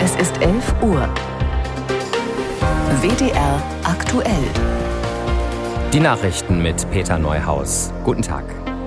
Es ist 11 Uhr. WDR aktuell. Die Nachrichten mit Peter Neuhaus. Guten Tag.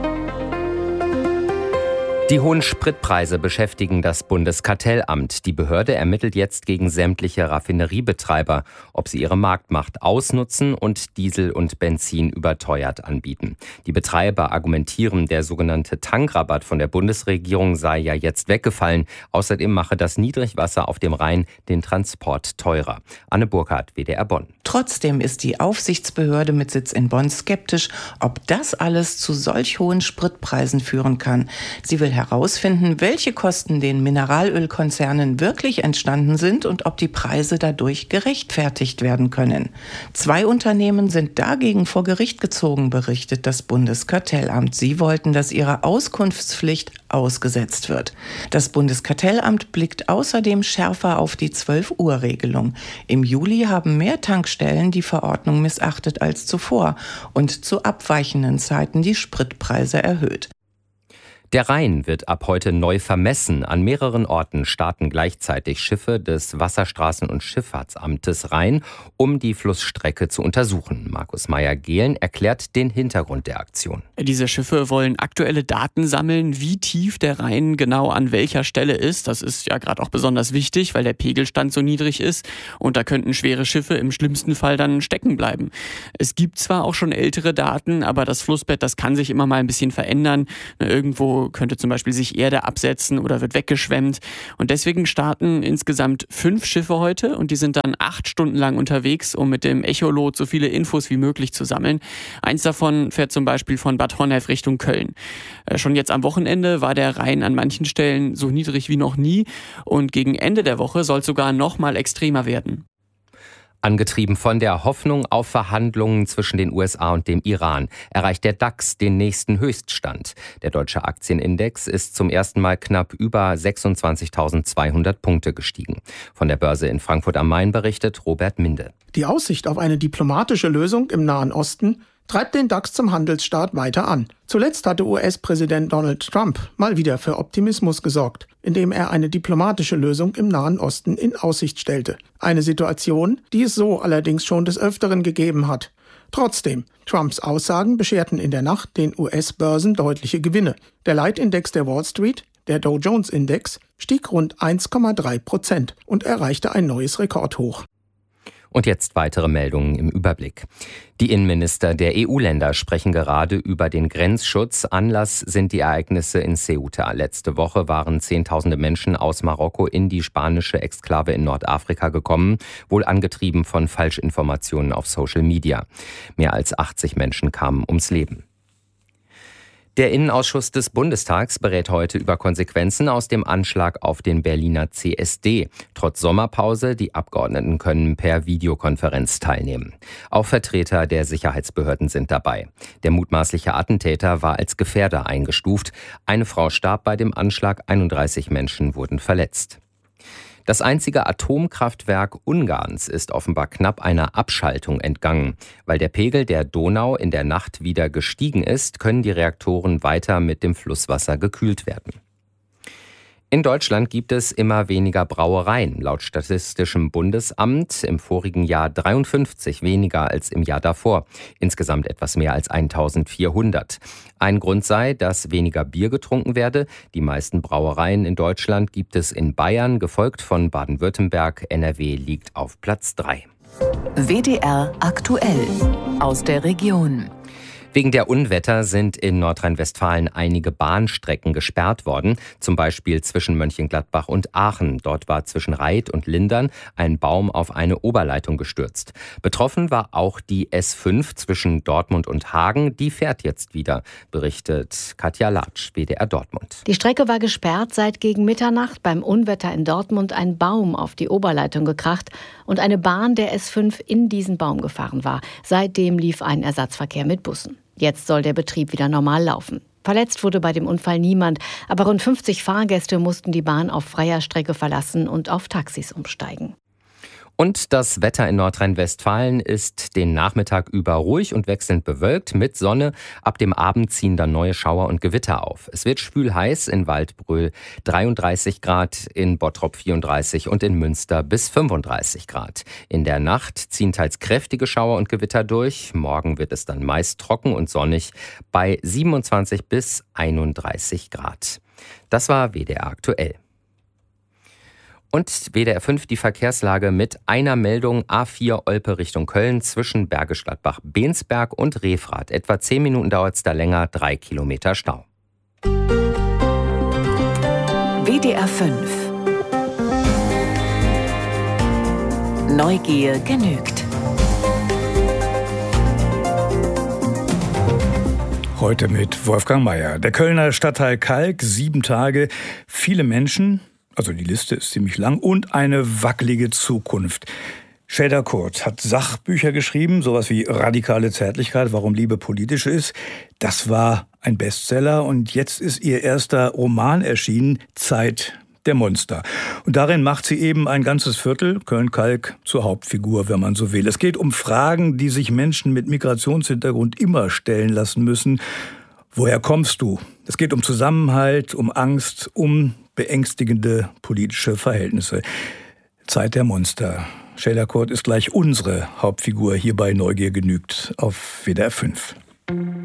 Die hohen Spritpreise beschäftigen das Bundeskartellamt. Die Behörde ermittelt jetzt gegen sämtliche Raffineriebetreiber, ob sie ihre Marktmacht ausnutzen und Diesel und Benzin überteuert anbieten. Die Betreiber argumentieren, der sogenannte Tankrabatt von der Bundesregierung sei ja jetzt weggefallen. Außerdem mache das Niedrigwasser auf dem Rhein den Transport teurer. Anne Burkhardt, WDR Bonn. Trotzdem ist die Aufsichtsbehörde mit Sitz in Bonn skeptisch, ob das alles zu solch hohen Spritpreisen führen kann. Sie will herausfinden, welche Kosten den Mineralölkonzernen wirklich entstanden sind und ob die Preise dadurch gerechtfertigt werden können. 2 Unternehmen sind dagegen vor Gericht gezogen, berichtet das Bundeskartellamt. Sie wollten, dass ihre Auskunftspflicht ausgesetzt wird. Das Bundeskartellamt blickt außerdem schärfer auf die 12-Uhr-Regelung. Im Juli haben mehr Tankstellen die Verordnung missachtet als zuvor und zu abweichenden Zeiten die Spritpreise erhöht. Der Rhein wird ab heute neu vermessen. An mehreren Orten starten gleichzeitig Schiffe des Wasserstraßen- und Schifffahrtsamtes Rhein, um die Flussstrecke zu untersuchen. Markus Meyer-Gehlen erklärt den Hintergrund der Aktion. Diese Schiffe wollen aktuelle Daten sammeln, wie tief der Rhein genau an welcher Stelle ist. Das ist ja gerade auch besonders wichtig, weil der Pegelstand so niedrig ist und da könnten schwere Schiffe im schlimmsten Fall dann stecken bleiben. Es gibt zwar auch schon ältere Daten, aber das Flussbett, das kann sich immer mal ein bisschen verändern. Irgendwo könnte zum Beispiel sich Erde absetzen oder wird weggeschwemmt. Und deswegen starten insgesamt 5 Schiffe heute und die sind dann 8 Stunden lang unterwegs, um mit dem Echolot so viele Infos wie möglich zu sammeln. Eins davon fährt zum Beispiel von Bad Honnef Richtung Köln. Schon jetzt am Wochenende war der Rhein an manchen Stellen so niedrig wie noch nie und gegen Ende der Woche soll es sogar noch mal extremer werden. Angetrieben von der Hoffnung auf Verhandlungen zwischen den USA und dem Iran erreicht der DAX den nächsten Höchststand. Der deutsche Aktienindex ist zum ersten Mal knapp über 26.200 Punkte gestiegen. Von der Börse in Frankfurt am Main berichtet Robert Minde. Die Aussicht auf eine diplomatische Lösung im Nahen Osten treibt den DAX zum Handelsstart weiter an. Zuletzt hatte US-Präsident Donald Trump mal wieder für Optimismus gesorgt, indem er eine diplomatische Lösung im Nahen Osten in Aussicht stellte. Eine Situation, die es so allerdings schon des Öfteren gegeben hat. Trotzdem, Trumps Aussagen bescherten in der Nacht den US-Börsen deutliche Gewinne. Der Leitindex der Wall Street, der Dow Jones Index, stieg rund 1,3% und erreichte ein neues Rekordhoch. Und jetzt weitere Meldungen im Überblick. Die Innenminister der EU-Länder sprechen gerade über den Grenzschutz. Anlass sind die Ereignisse in Ceuta. Letzte Woche waren Zehntausende Menschen aus Marokko in die spanische Exklave in Nordafrika gekommen, wohl angetrieben von Falschinformationen auf Social Media. Mehr als 80 Menschen kamen ums Leben. Der Innenausschuss des Bundestags berät heute über Konsequenzen aus dem Anschlag auf den Berliner CSD. Trotz Sommerpause, die Abgeordneten können per Videokonferenz teilnehmen. Auch Vertreter der Sicherheitsbehörden sind dabei. Der mutmaßliche Attentäter war als Gefährder eingestuft. Eine Frau starb bei dem Anschlag, 31 Menschen wurden verletzt. Das einzige Atomkraftwerk Ungarns ist offenbar knapp einer Abschaltung entgangen. Weil der Pegel der Donau in der Nacht wieder gestiegen ist, können die Reaktoren weiter mit dem Flusswasser gekühlt werden. In Deutschland gibt es immer weniger Brauereien. Laut Statistischem Bundesamt im vorigen Jahr 53 weniger als im Jahr davor. Insgesamt etwas mehr als 1400. Ein Grund sei, dass weniger Bier getrunken werde. Die meisten Brauereien in Deutschland gibt es in Bayern, gefolgt von Baden-Württemberg. NRW liegt auf Platz 3. WDR aktuell aus der Region. Wegen der Unwetter sind in Nordrhein-Westfalen einige Bahnstrecken gesperrt worden, zum Beispiel zwischen Mönchengladbach und Aachen. Dort war zwischen Reit und Lindern ein Baum auf eine Oberleitung gestürzt. Betroffen war auch die S5 zwischen Dortmund und Hagen. Die fährt jetzt wieder, berichtet Katja Latsch, WDR Dortmund. Die Strecke war gesperrt, seit gegen Mitternacht beim Unwetter in Dortmund ein Baum auf die Oberleitung gekracht und eine Bahn der S5 in diesen Baum gefahren war. Seitdem lief ein Ersatzverkehr mit Bussen. Jetzt soll der Betrieb wieder normal laufen. Verletzt wurde bei dem Unfall niemand, aber rund 50 Fahrgäste mussten die Bahn auf freier Strecke verlassen und auf Taxis umsteigen. Und das Wetter in Nordrhein-Westfalen ist den Nachmittag über ruhig und wechselnd bewölkt mit Sonne. Ab dem Abend ziehen dann neue Schauer und Gewitter auf. Es wird schwül-heiß, in Waldbröl 33 Grad, in Bottrop 34 und in Münster bis 35 Grad. In der Nacht ziehen teils kräftige Schauer und Gewitter durch. Morgen wird es dann meist trocken und sonnig bei 27 bis 31 Grad. Das war WDR aktuell. Und WDR 5 die Verkehrslage mit einer Meldung A4 Olpe Richtung Köln zwischen Bergisch Gladbach-Bensberg und Refrath. Etwa 10 Minuten dauert es da länger, 3 Kilometer Stau. WDR 5 Neugier genügt. Heute mit Wolfgang Mayer. Der Kölner Stadtteil Kalk, 7 Tage, viele Menschen, also die Liste ist ziemlich lang, und eine wackelige Zukunft. Şeyda Kurt hat Sachbücher geschrieben, sowas wie Radikale Zärtlichkeit, warum Liebe politisch ist. Das war ein Bestseller und jetzt ist ihr erster Roman erschienen, Zeit der Monster. Und darin macht sie eben ein ganzes Viertel, Köln-Kalk, zur Hauptfigur, wenn man so will. Es geht um Fragen, die sich Menschen mit Migrationshintergrund immer stellen lassen müssen. Woher kommst du? Es geht um Zusammenhalt, um Angst, um beängstigende politische Verhältnisse. Zeit der Monster. Şeyda Kurt ist gleich unsere Hauptfigur hier bei Neugier genügt auf WDR 5.